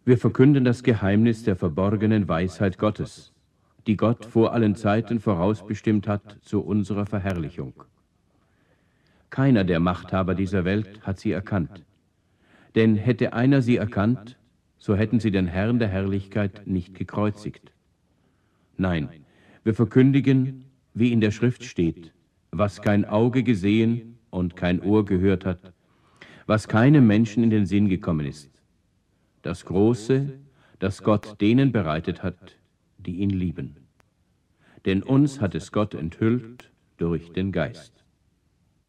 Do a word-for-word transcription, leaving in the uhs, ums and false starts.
Wir verkünden das Geheimnis der verborgenen Weisheit Gottes, die Gott vor allen Zeiten vorausbestimmt hat zu unserer Verherrlichung. Keiner der Machthaber dieser Welt hat sie erkannt. Denn hätte einer sie erkannt, so hätten sie den Herrn der Herrlichkeit nicht gekreuzigt. Nein, wir verkündigen, wie in der Schrift steht, was kein Auge gesehen und kein Ohr gehört hat, was keinem Menschen in den Sinn gekommen ist. Das Große, das Gott denen bereitet hat, die ihn lieben. Denn uns hat es Gott enthüllt durch den Geist.